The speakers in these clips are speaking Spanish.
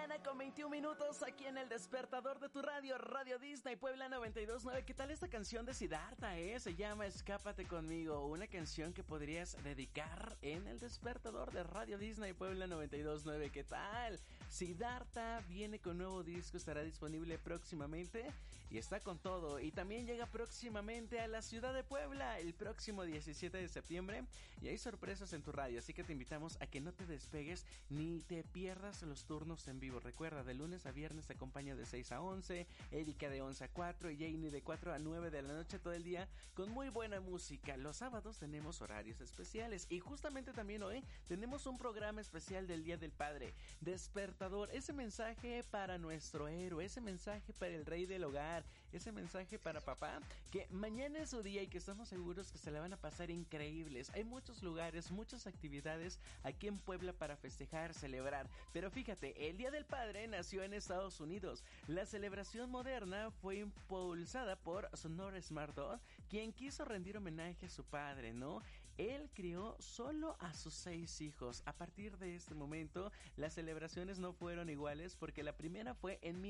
mañana con 21 minutos aquí en el despertador de tu radio, Radio Disney Puebla 92.9. ¿Qué tal esta canción de Siddhartha, Se llama Escápate conmigo, una canción que podrías dedicar en el despertador de Radio Disney Puebla 92.9. ¿Qué tal? Siddhartha viene con nuevo disco, estará disponible próximamente y está con todo. Y también llega próximamente a la ciudad de Puebla el próximo 17 de septiembre y hay sorpresas en tu radio, así que te invitamos a que no te despegues ni te pierdas los turnos en vivo. Recuerda, de lunes a viernes te acompaño de 6 a 11, Erika de 11 a 4 y Janie de 4 a 9 de la noche todo el día con muy buena música. Los sábados tenemos horarios especiales y justamente también hoy tenemos un programa especial del Día del Padre. Despertador, ese mensaje para nuestro héroe, ese mensaje para el rey del hogar, ese mensaje para papá, que mañana es su día y que estamos seguros que se la van a pasar increíbles. Hay muchos lugares, muchas actividades aquí en Puebla para festejar, celebrar. Pero fíjate, el Día del Padre nació en Estados Unidos. La celebración moderna fue impulsada por Sonora Smartdog, quien quiso rendir homenaje a su padre, ¿no? Él crió solo a sus 6 hijos. A partir de este momento, las celebraciones no fueron iguales porque la primera fue en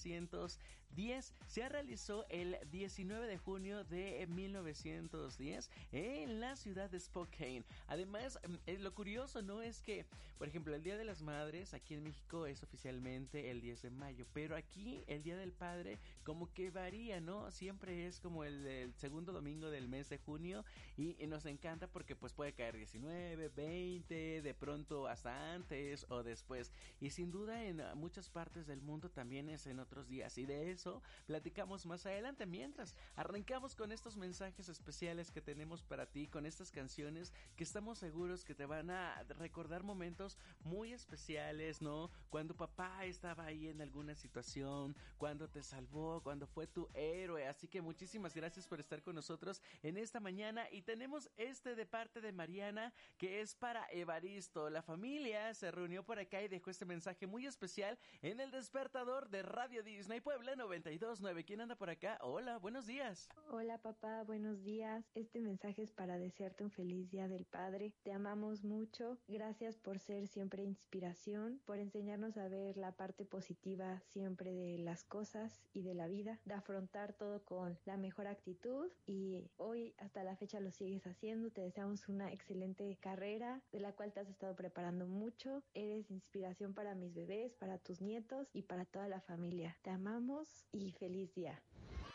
1910. Se realizó el 19 de junio de 1910 en la ciudad de Spokane. Además, lo curioso, ¿no? Es que, por ejemplo, el Día de las Madres aquí en México es oficialmente el 10 de mayo, pero aquí el Día del Padre como que varía, ¿no? Siempre es como el segundo domingo del mes de junio y nos encanta porque pues puede caer 19, 20, de pronto hasta antes o después. Y sin duda en muchas partes del mundo también es en otros días y de eso platicamos más adelante mientras arrancamos con estos mensajes especiales que tenemos para ti, con estas canciones que estamos seguros que te van a recordar momentos muy especiales, ¿no? Cuando papá estaba ahí en alguna situación, cuando te salvó, cuando fue tu héroe. Así que muchísimas gracias por estar con nosotros en esta mañana. Y tenemos de parte de Mariana, que es para Evaristo. La familia se reunió por acá y dejó este mensaje muy especial en el despertador de Radio Disney Puebla 92.9. ¿Quién anda por acá? Hola, buenos días. Hola papá, buenos días. Este mensaje es para desearte un feliz Día del Padre. Te amamos mucho. Gracias por ser siempre inspiración, por enseñarnos a ver la parte positiva siempre de las cosas y de la vida, de afrontar todo con la mejor actitud y hoy hasta la fecha lo sigues haciendo. Te deseamos una excelente carrera de la cual te has estado preparando mucho. Eres inspiración para mis bebés, para tus nietos y para toda la familia. Te amamos y feliz día.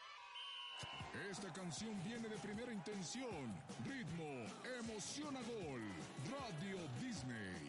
Esta canción viene de primera intención. Ritmo, emociona gol. Radio Disney.